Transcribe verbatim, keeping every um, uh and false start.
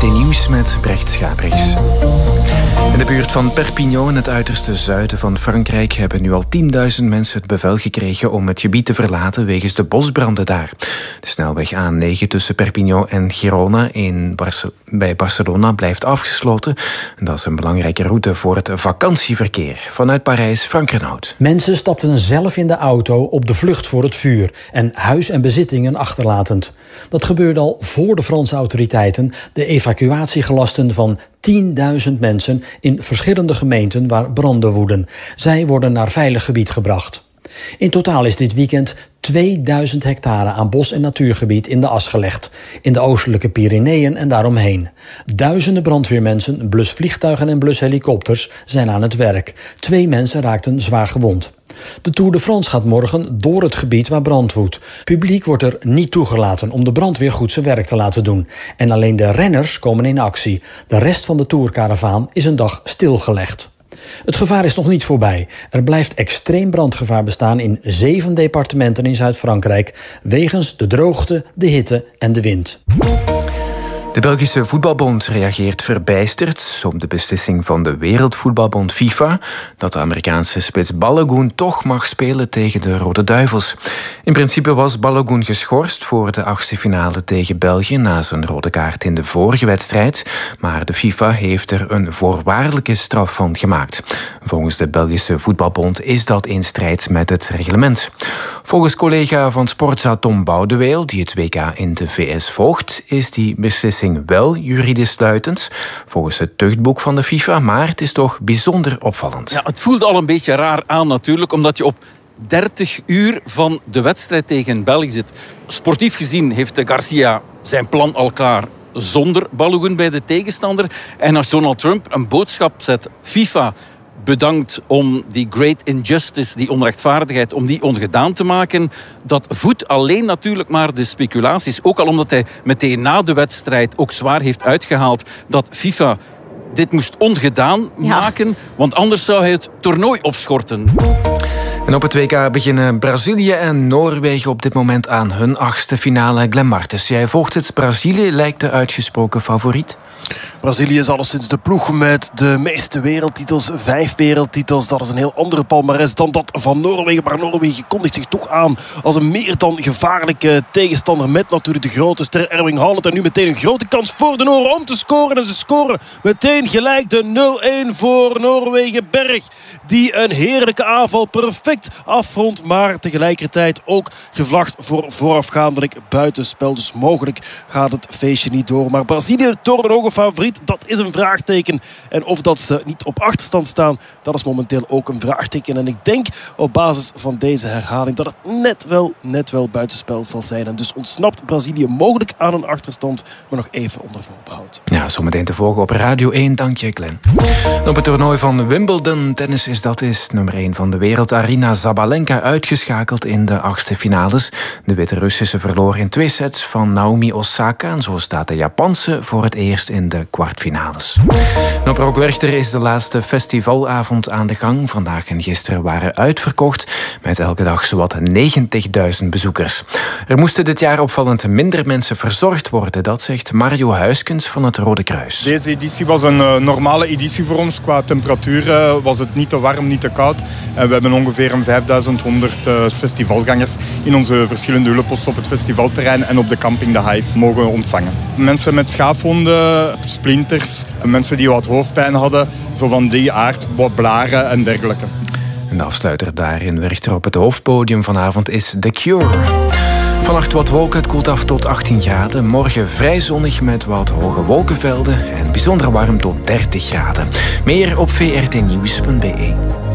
T Nieuws met Brecht Schabriks. In de buurt van Perpignan, in het uiterste zuiden van Frankrijk, hebben nu al tienduizend mensen het bevel gekregen om het gebied te verlaten wegens de bosbranden daar. De snelweg A negen tussen Perpignan en Girona in Barce- bij Barcelona blijft afgesloten. En dat is een belangrijke route voor het vakantieverkeer. Vanuit Parijs, Frank Renaud. Mensen stapten zelf in de auto op de vlucht voor het vuur en huis en bezittingen achterlatend. Dat gebeurde al voor de Franse autoriteiten de evacuatiegelasten van tienduizend mensen in verschillende gemeenten waar branden woeden. Zij worden naar veilig gebied gebracht. In totaal is dit weekend tweeduizend hectare aan bos- en natuurgebied in de as gelegd. In de oostelijke Pyreneeën en daaromheen. Duizenden brandweermensen, blusvliegtuigen en blushelikopters zijn aan het werk. Twee mensen raakten zwaar gewond. De Tour de France gaat morgen door het gebied waar brand woedt. Publiek wordt er niet toegelaten om de brandweer goed zijn werk te laten doen. En alleen de renners komen in actie. De rest van de Tourkaravaan is een dag stilgelegd. Het gevaar is nog niet voorbij. Er blijft extreem brandgevaar bestaan in zeven departementen in Zuid-Frankrijk wegens de droogte, de hitte en de wind. De Belgische Voetbalbond reageert verbijsterd op de beslissing van de Wereldvoetbalbond FIFA dat de Amerikaanse spits Balogun toch mag spelen tegen de Rode Duivels. In principe was Balogun geschorst voor de achtste finale tegen België na zijn rode kaart in de vorige wedstrijd, maar de FIFA heeft er een voorwaardelijke straf van gemaakt. Volgens de Belgische Voetbalbond is dat in strijd met het reglement. Volgens collega van Sportza Tom Boudeweel, die het W K in de V S volgt, is die beslissing wel juridisch sluitend, volgens het tuchtboek van de FIFA, maar het is toch bijzonder opvallend. Ja, het voelt al een beetje raar aan natuurlijk, omdat je op dertig uur van de wedstrijd tegen België zit. Sportief gezien heeft Garcia zijn plan al klaar zonder Balogun bij de tegenstander. En als Donald Trump een boodschap zet, FIFA bedankt om die great injustice, die onrechtvaardigheid, om die ongedaan te maken. Dat voedt alleen natuurlijk maar de speculaties. Ook al omdat hij meteen na de wedstrijd ook zwaar heeft uitgehaald dat FIFA dit moest ongedaan Ja. maken, want anders zou hij het toernooi opschorten. En op het W K beginnen Brazilië en Noorwegen op dit moment aan hun achtste finale. Glenn Martens, jij volgt het. Brazilië lijkt de uitgesproken favoriet. Brazilië is alleszins de ploeg met de meeste wereldtitels. Vijf wereldtitels. Dat is een heel andere palmares dan dat van Noorwegen. Maar Noorwegen kondigt zich toch aan als een meer dan gevaarlijke tegenstander. Met natuurlijk de grote ster Erling Haaland. En nu meteen een grote kans voor de Noren om te scoren. En ze scoren meteen gelijk de nul-een voor Noorwegen. Berg, die een heerlijke aanval perfect afrondt. Maar tegelijkertijd ook gevlacht voor voorafgaandelijk buitenspel. Dus mogelijk gaat het feestje niet door. Maar Brazilië door een ogen favoriet, dat is een vraagteken. En of dat ze niet op achterstand staan, dat is momenteel ook een vraagteken. En ik denk op basis van deze herhaling dat het net wel, net wel buitenspel zal zijn. En dus ontsnapt Brazilië mogelijk aan een achterstand, maar nog even onder voorbehoud. Ja, zometeen te volgen op Radio één. Dank je, Glenn. Op het toernooi van Wimbledon, tennis is dat is nummer één van de wereld. Arina Zabalenka uitgeschakeld in de achtste finales. De Witte-Russische verloor in twee sets van Naomi Osaka. En zo staat de Japanse voor het eerst in de kwartfinales. En op Rockwerchter is de laatste festivalavond aan de gang. Vandaag en gisteren waren uitverkocht, met elke dag zowat negentigduizend bezoekers. Er moesten dit jaar opvallend minder mensen verzorgd worden, dat zegt Mario Huiskens van het Rode Kruis. Deze editie was een uh, normale editie voor ons. Qua temperatuur uh, was het niet te warm, niet te koud. En we hebben ongeveer een vijfduizend honderd uh, festivalgangers in onze verschillende hulpposten op het festivalterrein en op de camping De Hive mogen ontvangen. Mensen met schaafwonden, splinters, mensen die wat hoofdpijn hadden, zo van die aard, wat blaren en dergelijke. En de afsluiter daarin Werchter op het hoofdpodium vanavond is The Cure. Vannacht wat wolken, het koelt af tot achttien graden. Morgen vrij zonnig met wat hoge wolkenvelden en bijzonder warm tot dertig graden. Meer op v r t nieuws punt b e.